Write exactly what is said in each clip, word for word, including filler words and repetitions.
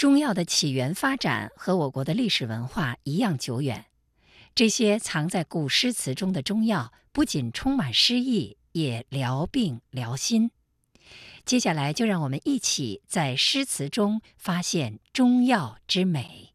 中药的起源发展和我国的历史文化一样久远。这些藏在古诗词中的中药，不仅充满诗意，也疗病疗心。接下来就让我们一起在诗词中发现中药之美。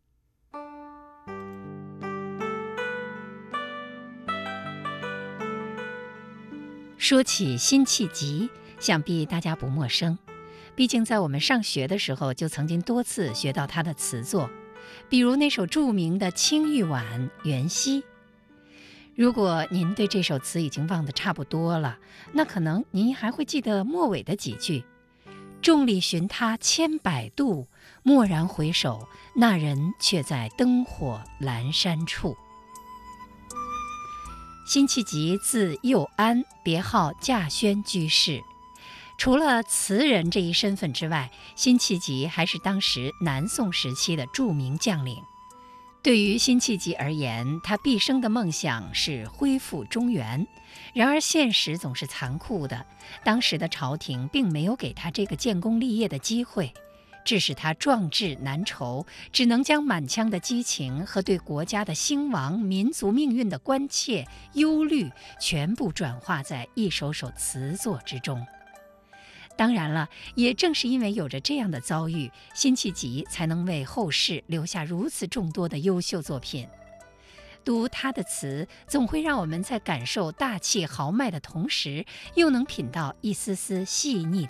说起辛弃疾，想必大家不陌生，毕竟在我们上学的时候就曾经多次学到他的词作，比如那首著名的《青玉碗·元夕》。如果您对这首词已经忘得差不多了，那可能您还会记得末尾的几句：众里寻他千百度，蓦然回首，那人却在灯火阑珊处。辛弃疾字幼安，别号稼轩居士。除了词人这一身份之外，辛弃疾还是当时南宋时期的著名将领。对于辛弃疾而言，他毕生的梦想是恢复中原，然而现实总是残酷的，当时的朝廷并没有给他这个建功立业的机会，致使他壮志难酬，只能将满腔的激情和对国家的兴亡、民族命运的关切、忧虑全部转化在一首首词作之中。当然了，也正是因为有着这样的遭遇，辛弃疾才能为后世留下如此众多的优秀作品。读他的词，总会让我们在感受大气豪迈的同时，又能品到一丝丝细腻的